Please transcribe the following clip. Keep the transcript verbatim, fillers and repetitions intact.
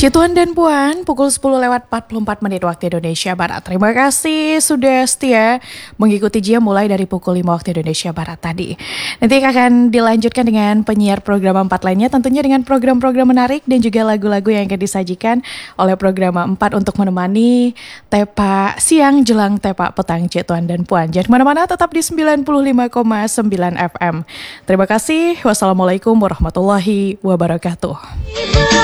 Tuan dan Puan, pukul sepuluh lewat empat puluh empat menit waktu Indonesia Barat. Terima kasih sudah setia mengikuti Jia mulai dari pukul lima waktu Indonesia Barat tadi. Nanti akan dilanjutkan dengan penyiar program empat lainnya, tentunya dengan program-program menarik dan juga lagu-lagu yang akan disajikan oleh program empat untuk menemani tepa siang jelang tepa petang Tuan dan Puan. Jangan kemana-mana, tetap di sembilan puluh lima koma sembilan F M. Terima kasih. Wassalamualaikum warahmatullahi wabarakatuh.